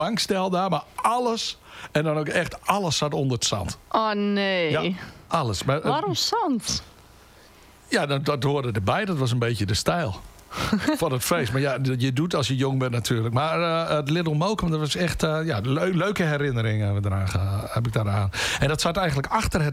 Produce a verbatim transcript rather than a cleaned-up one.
bankstel daar, maar alles, en dan ook echt alles zat onder het zand. Oh nee. Ja, alles. Maar, Waarom zand? Ja, dat, dat hoorde erbij. Dat was een beetje de stijl van het feest. Maar ja, je doet als je jong bent natuurlijk. Maar uh, het Little Mokum, dat was echt uh, ja, le- leuke herinneringen heb ik, eraan, heb ik daaraan. En dat zat eigenlijk achter het